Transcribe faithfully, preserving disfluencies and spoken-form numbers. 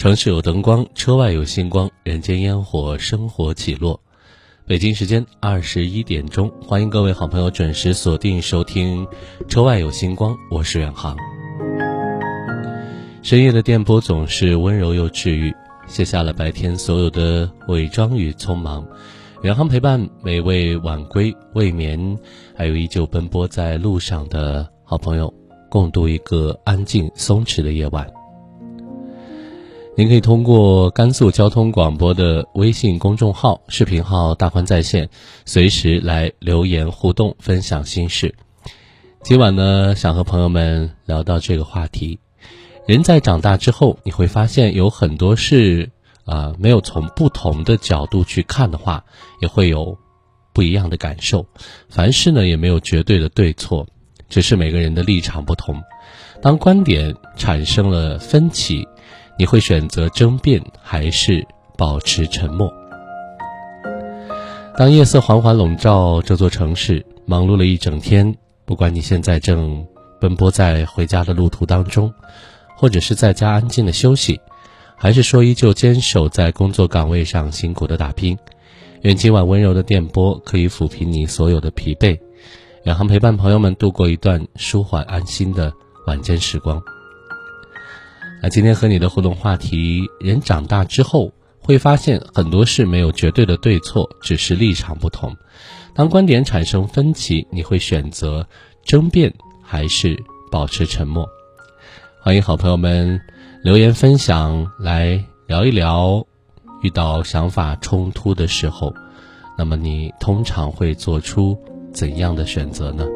城市有灯光，车外有星光，人间烟火，生活起落。北京时间二十一点钟，欢迎各位好朋友准时锁定收听车外有星光，我是远航。深夜的电波总是温柔又治愈，卸下了白天所有的伪装与匆忙，远航陪伴每位晚归未眠还有依旧奔波在路上的好朋友，共度一个安静松弛的夜晚。您可以通过甘肃交通广播的微信公众号、视频号大欢在线，随时来留言互动，分享心事。今晚呢，想和朋友们聊到这个话题。人在长大之后，你会发现有很多事啊、呃，没有从不同的角度去看的话，也会有不一样的感受。凡事呢，也没有绝对的对错，只是每个人的立场不同。当观点产生了分歧，你会选择争辩还是保持沉默？当夜色缓缓笼罩这座城市，忙碌了一整天，不管你现在正奔波在回家的路途当中，或者是在家安静的休息，还是说依旧坚守在工作岗位上辛苦的打拼，愿今晚温柔的电波可以抚平你所有的疲惫，远航陪伴朋友们度过一段舒缓安心的晚间时光。那今天和你的互动话题，人长大之后会发现很多事没有绝对的对错，只是立场不同。当观点产生分歧，你会选择争辩还是保持沉默？欢迎好朋友们留言分享，来聊一聊遇到想法冲突的时候，那么你通常会做出怎样的选择呢？